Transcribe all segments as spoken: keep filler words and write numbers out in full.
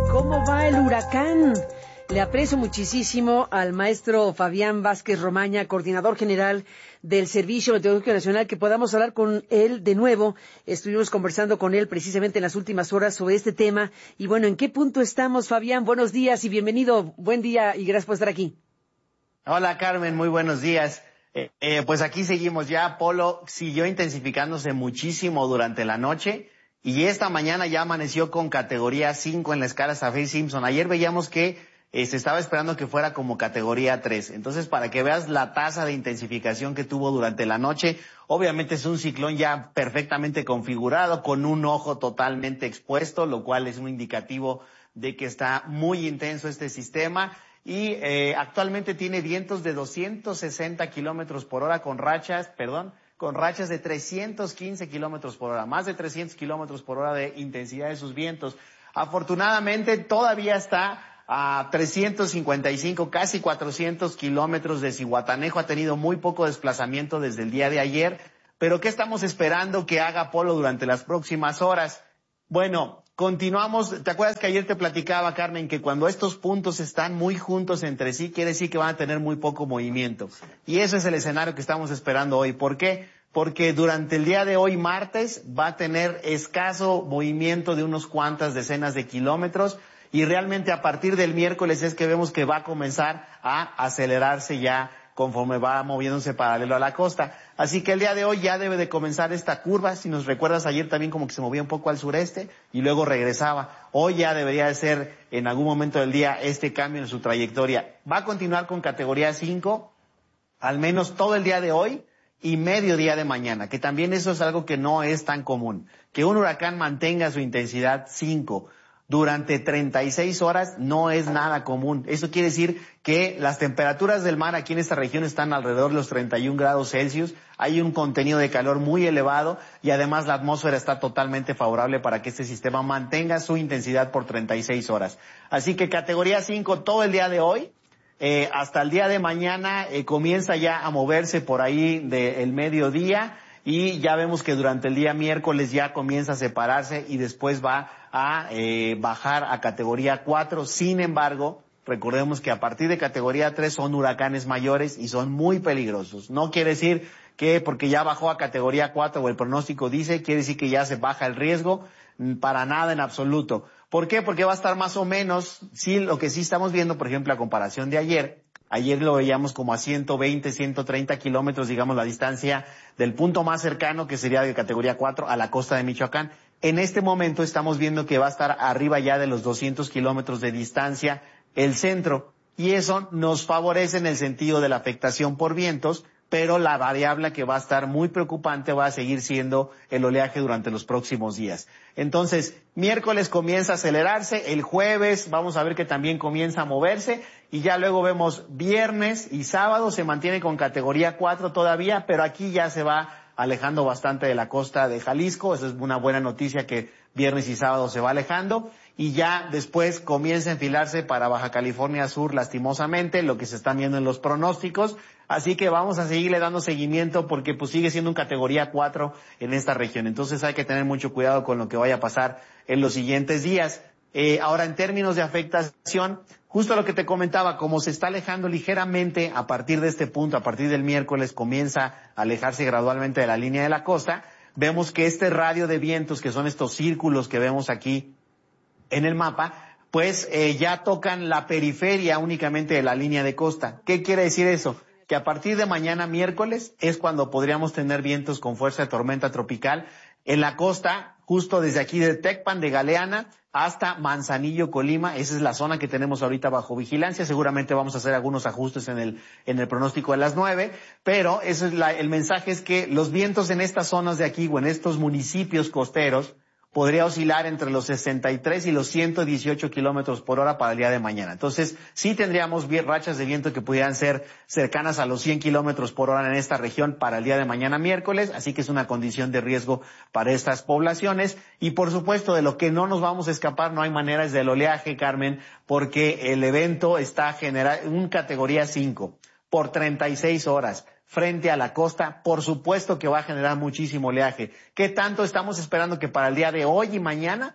¿Cómo va el huracán? Le aprecio muchísimo al maestro Fabián Vázquez Romaña, coordinador general del Servicio Meteorológico Nacional, que podamos hablar con él de nuevo. Estuvimos conversando con él precisamente en las últimas horas sobre este tema. Y bueno, ¿en qué punto estamos, Fabián? Buenos días y bienvenido. Buen día y gracias por estar aquí. Hola, Carmen. Muy buenos días. Eh, eh, pues aquí seguimos ya. Polo siguió intensificándose muchísimo durante la noche y esta mañana ya amaneció con categoría cinco en la escala Saffir-Simpson. Ayer veíamos que eh, se estaba esperando que fuera como categoría tres. Entonces, para que veas la tasa de intensificación que tuvo durante la noche, obviamente es un ciclón ya perfectamente configurado, con un ojo totalmente expuesto, lo cual es un indicativo de que está muy intenso este sistema. Y eh, actualmente tiene vientos de doscientos sesenta kilómetros por hora con rachas, perdón, con rachas de trescientos quince kilómetros por hora, más de trescientos kilómetros por hora de intensidad de sus vientos. Afortunadamente todavía está a trescientos cincuenta y cinco, casi cuatrocientos kilómetros de Zihuatanejo. Ha tenido muy poco desplazamiento desde el día de ayer. Pero ¿qué estamos esperando que haga Polo durante las próximas horas? Bueno, continuamos. ¿Te acuerdas que ayer te platicaba, Carmen, que cuando estos puntos están muy juntos entre sí, quiere decir que van a tener muy poco movimiento? Y ese es el escenario que estamos esperando hoy. ¿Por qué? Porque durante el día de hoy, martes, va a tener escaso movimiento de unos cuantas decenas de kilómetros y realmente a partir del miércoles es que vemos que va a comenzar a acelerarse ya conforme va moviéndose paralelo a la costa. Así que el día de hoy ya debe de comenzar esta curva. Si nos recuerdas, ayer también como que se movía un poco al sureste y luego regresaba. Hoy ya debería de ser en algún momento del día este cambio en su trayectoria. Va a continuar con categoría cinco, al menos todo el día de hoy y medio día de mañana, que también eso es algo que no es tan común. Que un huracán mantenga su intensidad cinco durante treinta y seis horas no es nada común. Eso quiere decir que las temperaturas del mar aquí en esta región están alrededor de los treinta y un grados Celsius. Hay un contenido de calor muy elevado y además la atmósfera está totalmente favorable para que este sistema mantenga su intensidad por treinta y seis horas. Así que categoría cinco todo el día de hoy. Eh, hasta el día de mañana eh, comienza ya a moverse por ahí del mediodía. Y ya vemos que durante el día miércoles ya comienza a separarse y después va a eh, bajar a categoría cuatro. Sin embargo, recordemos que a partir de categoría tres son huracanes mayores y son muy peligrosos. No quiere decir que porque ya bajó a categoría cuatro o el pronóstico dice, quiere decir que ya se baja el riesgo, para nada en absoluto. ¿Por qué? Porque va a estar más o menos, sí, lo que sí estamos viendo, por ejemplo, a comparación de ayer. Ayer lo veíamos como a ciento veinte, ciento treinta kilómetros, digamos, la distancia del punto más cercano, que sería de categoría cuatro, a la costa de Michoacán. En este momento estamos viendo que va a estar arriba ya de los doscientos kilómetros de distancia el centro. Y eso nos favorece en el sentido de la afectación por vientos, pero la variable que va a estar muy preocupante va a seguir siendo el oleaje durante los próximos días. Entonces, miércoles comienza a acelerarse, el jueves vamos a ver que también comienza a moverse, y ya luego vemos viernes y sábado se mantiene con categoría cuatro todavía, pero aquí ya se va alejando bastante de la costa de Jalisco. Esa es una buena noticia, que viernes y sábado se va alejando, y ya después comienza a enfilarse para Baja California Sur, lastimosamente, lo que se están viendo en los pronósticos. Así que vamos a seguirle dando seguimiento porque pues sigue siendo un categoría cuatro en esta región. Entonces hay que tener mucho cuidado con lo que vaya a pasar en los siguientes días. Eh, ahora, en términos de afectación, justo lo que te comentaba, como se está alejando ligeramente a partir de este punto, a partir del miércoles comienza a alejarse gradualmente de la línea de la costa, vemos que este radio de vientos, que son estos círculos que vemos aquí en el mapa, pues eh, ya tocan la periferia únicamente de la línea de costa. ¿Qué quiere decir eso? Que a partir de mañana miércoles es cuando podríamos tener vientos con fuerza de tormenta tropical en la costa, justo desde aquí de Tecpan, de Galeana, hasta Manzanillo, Colima. Esa es la zona que tenemos ahorita bajo vigilancia. Seguramente vamos a hacer algunos ajustes en el en el pronóstico de las nueve, pero eso es la, el mensaje es que los vientos en estas zonas de aquí o en estos municipios costeros podría oscilar entre los sesenta y tres y los ciento dieciocho kilómetros por hora para el día de mañana. Entonces, sí tendríamos rachas de viento que pudieran ser cercanas a los cien kilómetros por hora en esta región para el día de mañana miércoles, así que es una condición de riesgo para estas poblaciones. Y por supuesto, de lo que no nos vamos a escapar, no hay manera, es del oleaje, Carmen, porque el evento está generado en un categoría cinco por treinta y seis horas. Frente a la costa, por supuesto que va a generar muchísimo oleaje. ¿Qué tanto estamos esperando que para el día de hoy y mañana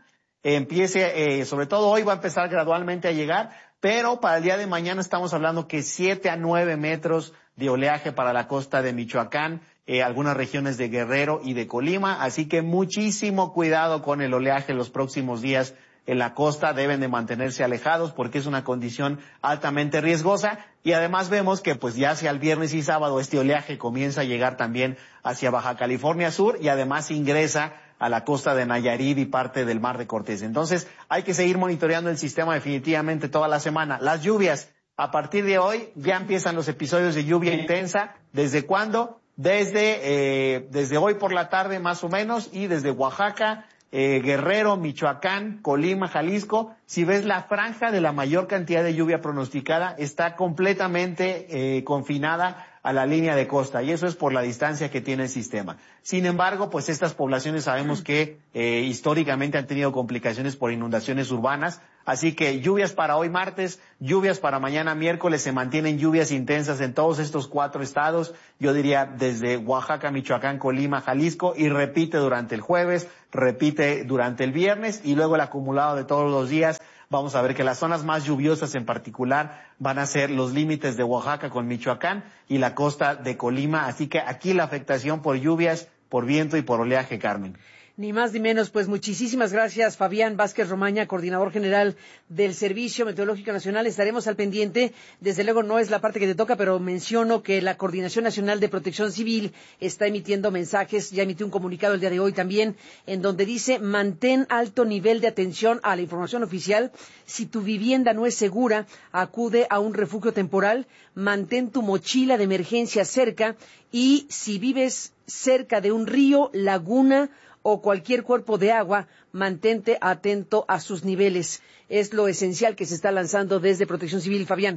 empiece, eh, sobre todo hoy va a empezar gradualmente a llegar, pero para el día de mañana estamos hablando que siete a nueve metros de oleaje para la costa de Michoacán, eh, algunas regiones de Guerrero y de Colima, así que muchísimo cuidado con el oleaje los próximos días en la costa, deben de mantenerse alejados porque es una condición altamente riesgosa y además vemos que pues ya hacia el viernes y sábado este oleaje comienza a llegar también hacia Baja California Sur y además ingresa a la costa de Nayarit y parte del Mar de Cortés. Entonces hay que seguir monitoreando el sistema definitivamente toda la semana. Las lluvias, a partir de hoy ya empiezan los episodios de lluvia intensa. ¿Desde cuándo? Desde, eh, desde hoy por la tarde más o menos y desde Oaxaca, eh, Guerrero, Michoacán, Colima, Jalisco. Si ves la franja de la mayor cantidad de lluvia pronosticada está completamente eh, confinada a la línea de costa y eso es por la distancia que tiene el sistema. Sin embargo, pues estas poblaciones sabemos que eh, históricamente han tenido complicaciones por inundaciones urbanas, así que lluvias para hoy martes, lluvias para mañana miércoles, se mantienen lluvias intensas en todos estos cuatro estados, yo diría desde Oaxaca, Michoacán, Colima, Jalisco y repite durante el jueves, repite durante el viernes y luego el acumulado de todos los días. Vamos a ver que las zonas más lluviosas en particular van a ser los límites de Oaxaca con Michoacán y la costa de Colima. Así que aquí la afectación por lluvias, por viento y por oleaje, Carmen. Ni más ni menos, pues muchísimas gracias, Fabián Vázquez Romaña, coordinador general del Servicio Meteorológico Nacional. Estaremos al pendiente. Desde luego no es la parte que te toca, pero menciono que la Coordinación Nacional de Protección Civil está emitiendo mensajes, ya emitió un comunicado el día de hoy también, en donde dice, mantén alto nivel de atención a la información oficial. Si tu vivienda no es segura, acude a un refugio temporal, mantén tu mochila de emergencia cerca y si vives cerca de un río, laguna o cualquier cuerpo de agua, mantente atento a sus niveles. Es lo esencial que se está lanzando desde Protección Civil, Fabián.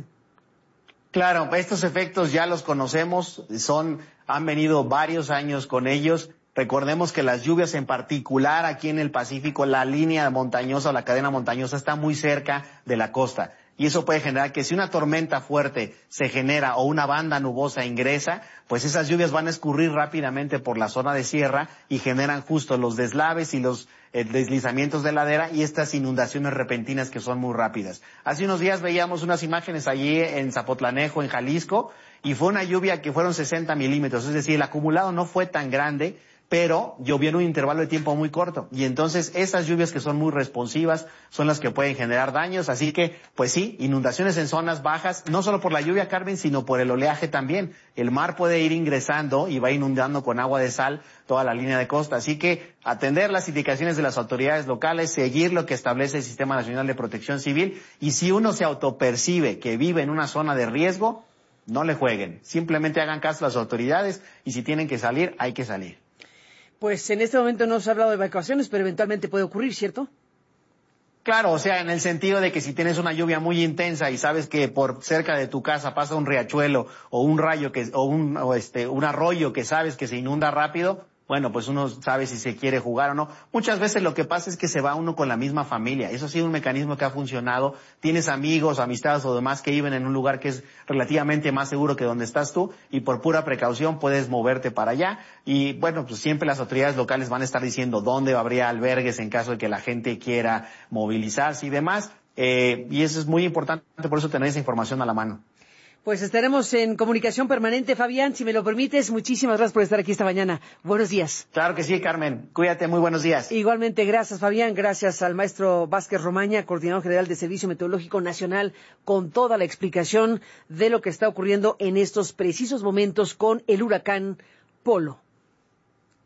Claro, estos efectos ya los conocemos, son, han venido varios años con ellos. Recordemos que las lluvias en particular aquí en el Pacífico, la línea montañosa o la cadena montañosa está muy cerca de la costa. Y eso puede generar que si una tormenta fuerte se genera o una banda nubosa ingresa, pues esas lluvias van a escurrir rápidamente por la zona de sierra y generan justo los deslaves y los eh, deslizamientos de ladera y estas inundaciones repentinas que son muy rápidas. Hace unos días veíamos unas imágenes allí en Zapotlanejo, en Jalisco, y fue una lluvia que fueron sesenta milímetros, es decir, el acumulado no fue tan grande, pero llovió en un intervalo de tiempo muy corto. Y entonces esas lluvias que son muy responsivas son las que pueden generar daños. Así que, pues sí, inundaciones en zonas bajas, no solo por la lluvia, Carmen, sino por el oleaje también. El mar puede ir ingresando y va inundando con agua de sal toda la línea de costa. Así que atender las indicaciones de las autoridades locales, seguir lo que establece el Sistema Nacional de Protección Civil. Y si uno se autopercibe que vive en una zona de riesgo, no le jueguen. Simplemente hagan caso a las autoridades y si tienen que salir, hay que salir. Pues en este momento no se ha hablado de evacuaciones, pero eventualmente puede ocurrir, ¿cierto? Claro, o sea, en el sentido de que si tienes una lluvia muy intensa y sabes que por cerca de tu casa pasa un riachuelo o un rayo que o un o este un arroyo que sabes que se inunda rápido, bueno, pues uno sabe si se quiere jugar o no. Muchas veces lo que pasa es que se va uno con la misma familia. Eso ha sido un mecanismo que ha funcionado. Tienes amigos, amistades o demás que viven en un lugar que es relativamente más seguro que donde estás tú y por pura precaución puedes moverte para allá. Y bueno, pues siempre las autoridades locales van a estar diciendo dónde habría albergues en caso de que la gente quiera movilizarse y demás. Eh, y eso es muy importante, por eso tener esa información a la mano. Pues estaremos en comunicación permanente, Fabián, si me lo permites. Muchísimas gracias por estar aquí esta mañana. Buenos días. Claro que sí, Carmen. Cuídate, muy buenos días. Igualmente, gracias, Fabián. Gracias al maestro Vázquez Romaña, coordinador general de Servicio Meteorológico Nacional, con toda la explicación de lo que está ocurriendo en estos precisos momentos con el huracán Polo.